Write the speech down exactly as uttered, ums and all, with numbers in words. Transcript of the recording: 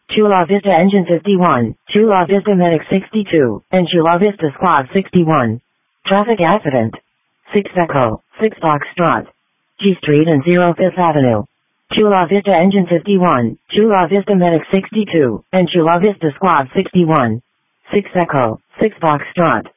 Chula Vista Engine fifty-one, Chula Vista Medic sixty-two, and Chula Vista Squad sixty-one. Traffic accident. six Echo, six Foxtrot. G Street and zero Fifth Avenue. Chula Vista Engine fifty-one, Chula Vista Medic sixty-two, and Chula Vista Squad sixty-one. six Echo, six Foxtrot.